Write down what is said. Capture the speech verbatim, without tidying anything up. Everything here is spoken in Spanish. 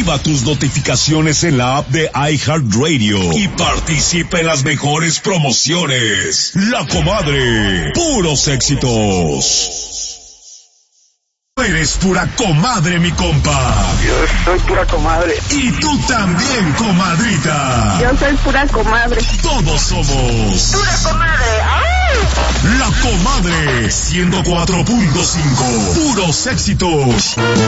Activa tus notificaciones en la app de iHeartRadio y participa en las mejores promociones. La Comadre, puros éxitos. Eres pura comadre, mi compa. Yo soy pura comadre. Y tú también, comadrita. Yo soy pura comadre. Todos somos pura comadre. ¡Ay! La Comadre, ciento cuatro punto cinco. Puros éxitos.